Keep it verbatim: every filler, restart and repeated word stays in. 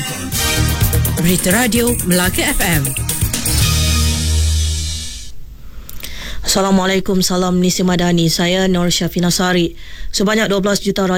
Berita Radio Melaka F M. Assalamualaikum, salam Nisi Madani. Saya Nur Syafina Sari. Sebanyak dua belas juta rakyat